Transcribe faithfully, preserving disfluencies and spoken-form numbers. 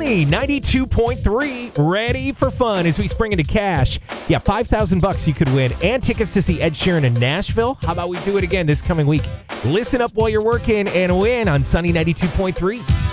Sunny ninety-two point three, ready for fun as we spring into cash. Yeah, five thousand bucks you could win and tickets to see Ed Sheeran in Nashville. How about we do it again this coming week? Listen up while you're working and win on Sunny ninety-two point three.